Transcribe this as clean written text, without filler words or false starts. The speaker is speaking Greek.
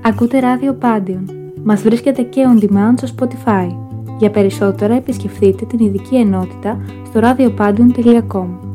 Ακούτε ράδιο Pandion. Μας βρίσκεται και on demand στο Spotify. Για περισσότερα επισκεφτείτε την ειδική ενότητα στο radiopandion.com.